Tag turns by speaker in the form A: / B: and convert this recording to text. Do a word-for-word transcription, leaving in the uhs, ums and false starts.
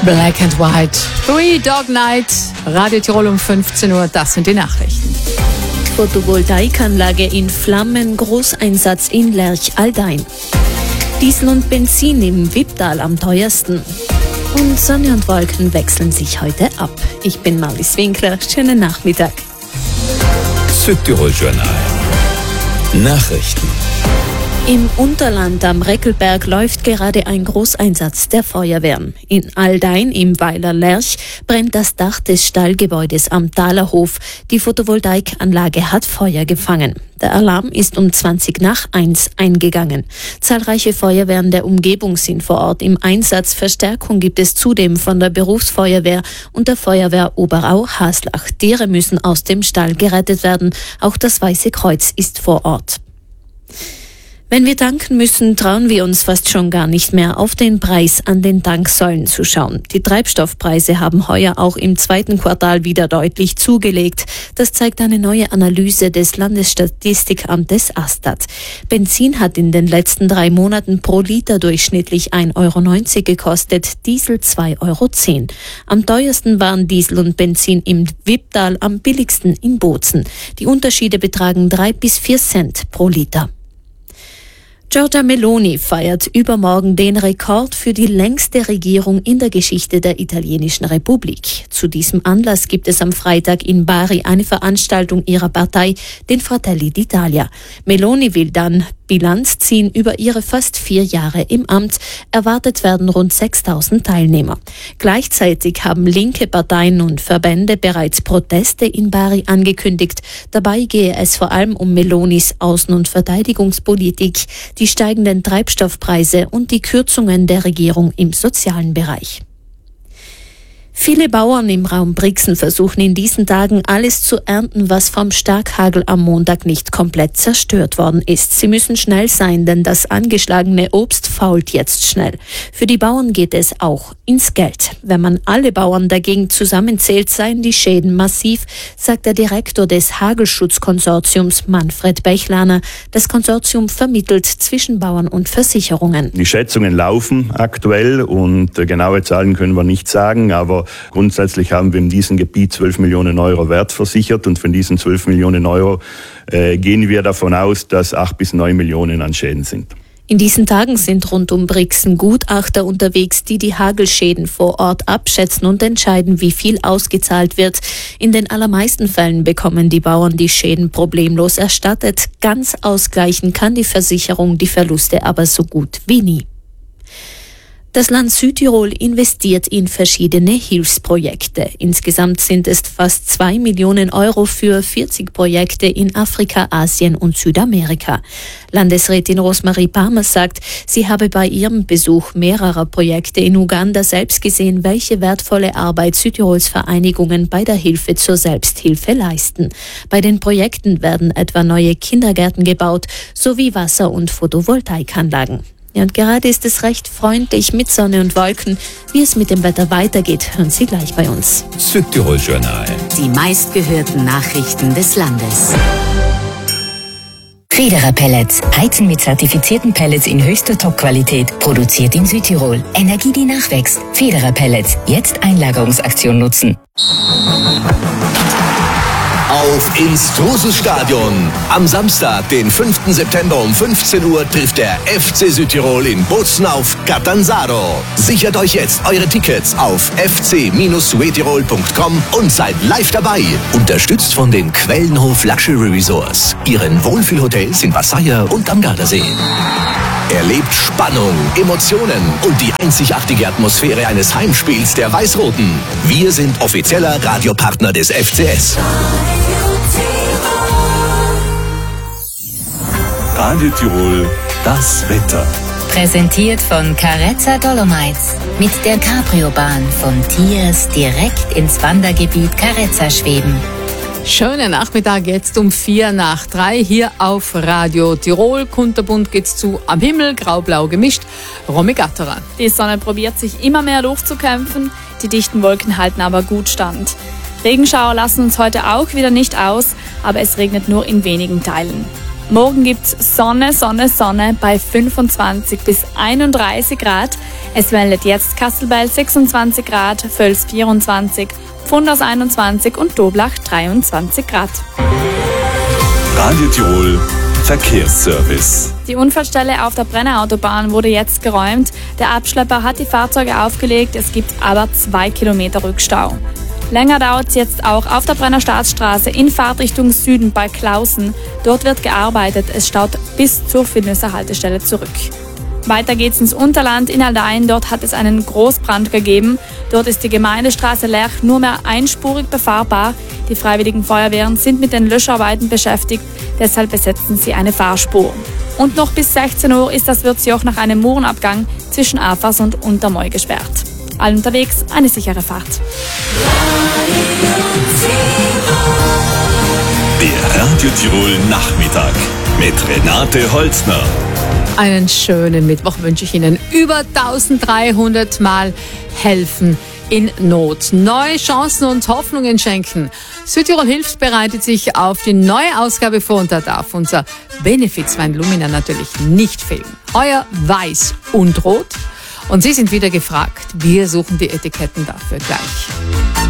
A: Black and White, Three Dog Night, Radio Tirol um fünfzehn Uhr, das sind die Nachrichten.
B: Photovoltaikanlage in Flammen, Großeinsatz in Lerch-Aldein. Diesel und Benzin im Wipptal am teuersten. Und Sonne und Wolken wechseln sich heute ab. Ich bin Marlies Winkler, schönen Nachmittag.
C: Südtirol Journal. Nachrichten.
B: Im Unterland am Reckelberg läuft gerade ein Großeinsatz der Feuerwehren. In Aldein im Weiler Lerch brennt das Dach des Stallgebäudes am Thalerhof. Die Photovoltaikanlage hat Feuer gefangen. Der Alarm ist um zwanzig nach eins eingegangen. Zahlreiche Feuerwehren der Umgebung sind vor Ort im Einsatz. Verstärkung gibt es zudem von der Berufsfeuerwehr und der Feuerwehr Oberau-Haslach. Tiere müssen aus dem Stall gerettet werden. Auch das Weiße Kreuz ist vor Ort. Wenn wir tanken müssen, trauen wir uns fast schon gar nicht mehr, auf den Preis an den Tanksäulen zu schauen. Die Treibstoffpreise haben heuer auch im zweiten Quartal wieder deutlich zugelegt. Das zeigt eine neue Analyse des Landesstatistikamtes Astat. Benzin hat in den letzten drei Monaten pro Liter durchschnittlich ein Euro neunzig gekostet, Diesel zwei Euro zehn. Am teuersten waren Diesel und Benzin im Wipptal, am billigsten in Bozen. Die Unterschiede betragen drei bis vier Cent pro Liter. Giorgia Meloni feiert übermorgen den Rekord für die längste Regierung in der Geschichte der italienischen Republik. Zu diesem Anlass gibt es am Freitag in Bari eine Veranstaltung ihrer Partei, den Fratelli d'Italia. Meloni will dann Bilanz ziehen über ihre fast vier Jahre im Amt. Erwartet werden rund sechstausend Teilnehmer. Gleichzeitig haben linke Parteien und Verbände bereits Proteste in Bari angekündigt. Dabei gehe es vor allem um Melonis Außen- und Verteidigungspolitik, die steigenden Treibstoffpreise und die Kürzungen der Regierung im sozialen Bereich. Viele Bauern im Raum Brixen versuchen in diesen Tagen alles zu ernten, was vom Starkhagel am Montag nicht komplett zerstört worden ist. Sie müssen schnell sein, denn das angeschlagene Obst fault jetzt schnell. Für die Bauern geht es auch ins Geld. Wenn man alle Bauern dagegen zusammenzählt, seien die Schäden massiv, sagt der Direktor des Hagelschutzkonsortiums Manfred Bechlaner. Das Konsortium vermittelt zwischen Bauern und Versicherungen.
D: Die Schätzungen laufen aktuell und genaue Zahlen können wir nicht sagen, aber grundsätzlich haben wir in diesem Gebiet zwölf Millionen Euro Wert versichert und von diesen zwölf Millionen Euro äh, gehen wir davon aus, dass acht bis neun Millionen an Schäden sind.
B: In diesen Tagen sind rund um Brixen Gutachter unterwegs, die die Hagelschäden vor Ort abschätzen und entscheiden, wie viel ausgezahlt wird. In den allermeisten Fällen bekommen die Bauern die Schäden problemlos erstattet. Ganz ausgleichen kann die Versicherung die Verluste aber so gut wie nie. Das Land Südtirol investiert in verschiedene Hilfsprojekte. Insgesamt sind es fast zwei Millionen Euro für vierzig Projekte in Afrika, Asien und Südamerika. Landesrätin Rosmarie Palmer sagt, sie habe bei ihrem Besuch mehrerer Projekte in Uganda selbst gesehen, welche wertvolle Arbeit Südtirols Vereinigungen bei der Hilfe zur Selbsthilfe leisten. Bei den Projekten werden etwa neue Kindergärten gebaut, sowie Wasser- und Photovoltaikanlagen. Ja, und gerade ist es recht freundlich mit Sonne und Wolken. Wie es mit dem Wetter weitergeht, hören Sie gleich bei uns.
C: Südtirol Journal.
E: Die meistgehörten Nachrichten des Landes.
F: Federer Pellets. Heizen mit zertifizierten Pellets in höchster Top-Qualität. Produziert in Südtirol. Energie, die nachwächst. Federer Pellets. Jetzt Einlagerungsaktion nutzen.
G: Auf ins Trosesstadion. Am Samstag, den fünften September um fünfzehn Uhr trifft der F C Südtirol in Bozen auf Catanzaro. Sichert euch jetzt eure Tickets auf f c suetirol punkt com und seid live dabei. Unterstützt von den Quellenhof Luxury Resorts, ihren Wohlfühlhotels in Passaia und am Gardasee. Erlebt Spannung, Emotionen und die einzigartige Atmosphäre eines Heimspiels der Weiß-Roten. Wir sind offizieller Radiopartner des F C S.
C: Radio Tirol, das Wetter.
F: Präsentiert von Carezza Dolomites. Mit der Cabrio-Bahn von Tiers direkt ins Wandergebiet Carezza schweben.
A: Schönen Nachmittag, jetzt um vier nach drei hier auf Radio Tirol. Kunterbunt geht's zu, am Himmel, grau-blau gemischt. Romy Gatterer.
H: Die Sonne probiert sich immer mehr Luft zu kämpfen, die dichten Wolken halten aber gut stand. Regenschauer lassen uns heute auch wieder nicht aus, aber es regnet nur in wenigen Teilen. Morgen gibt's Sonne, Sonne, Sonne bei fünfundzwanzig bis einunddreißig Grad. Es meldet jetzt Kastelbell sechsundzwanzig Grad, Völs vierundzwanzig, Pfunders einundzwanzig und Doblach dreiundzwanzig Grad.
C: Radio Tirol Verkehrsservice.
H: Die Unfallstelle auf der Brenner Autobahn wurde jetzt geräumt. Der Abschlepper hat die Fahrzeuge aufgelegt, es gibt aber zwei Kilometer Rückstau. Länger dauert es jetzt auch auf der Brenner Staatsstraße in Fahrtrichtung Süden bei Klausen. Dort wird gearbeitet, es staut bis zur Villnöser Haltestelle zurück. Weiter geht's ins Unterland in Aldein, dort hat es einen Großbrand gegeben. Dort ist die Gemeindestraße Lerch nur mehr einspurig befahrbar. Die freiwilligen Feuerwehren sind mit den Löscharbeiten beschäftigt, deshalb besetzen sie eine Fahrspur. Und noch bis sechzehn Uhr ist das Würzjoch nach einem Murenabgang zwischen Afers und Untermoy gesperrt. Allen unterwegs eine sichere Fahrt.
C: Der Radio Tirol Nachmittag mit Renate Holzner.
A: Einen schönen Mittwoch wünsche ich Ihnen. Über dreizehnhundert Mal helfen in Not. Neue Chancen und Hoffnungen schenken. Südtirol Hilft bereitet sich auf die neue Ausgabe vor und da darf unser Benefizwein Lumina natürlich nicht fehlen. Euer Weiß und Rot. Und Sie sind wieder gefragt. Wir suchen die Etiketten dafür gleich.